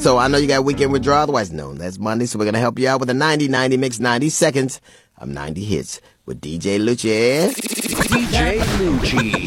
So I know you got Weekend Withdrawal, otherwise known as Monday, so we're going to help you out with a 90-90 mix, 90 seconds of 90 hits with DJ Lucci. DJ Lucci.